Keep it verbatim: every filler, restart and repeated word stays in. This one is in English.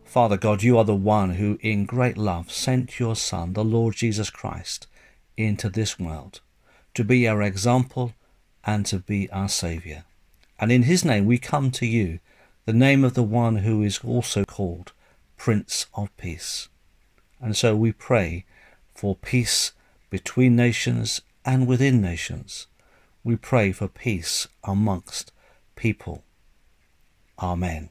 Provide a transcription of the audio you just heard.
Father God, you are the one who in great love sent your Son, the Lord Jesus Christ, into this world to be our example and to be our Saviour. And in his name we come to you, the name of the one who is also called Prince of Peace. And so we pray for peace between nations and within nations. We pray for peace amongst people. Amen.